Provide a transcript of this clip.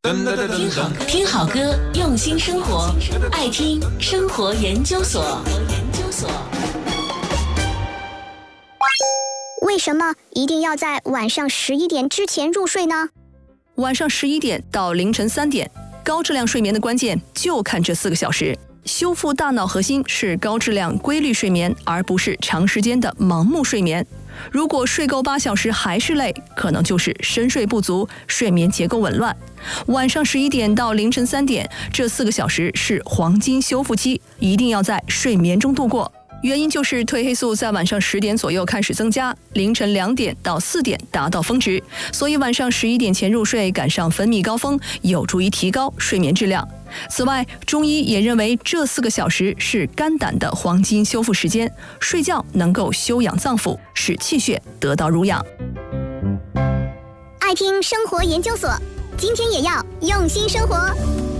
听好歌，用心生活，爱听生活研究所。 为什么一定要在晚上11点之前入睡呢？ 晚上11点到凌晨3点，高质量睡眠的关键就看这4个小时。修复大脑核心是高质量规律睡眠，而不是长时间的盲目睡眠。如果睡够8小时还是累，可能就是深睡不足，睡眠结构紊乱。晚上11点到凌晨3点，这4个小时是黄金修复期，一定要在睡眠中度过。原因就是褪黑素在晚上10点左右开始增加，凌晨2点到4点达到峰值，所以晚上11点前入睡，赶上分泌高峰，有助于提高睡眠质量。此外，中医也认为这4个小时是肝胆的黄金修复时间，睡觉能够休养脏腑，使气血得到濡养。 爱听生活研究所，今天也要用心生活。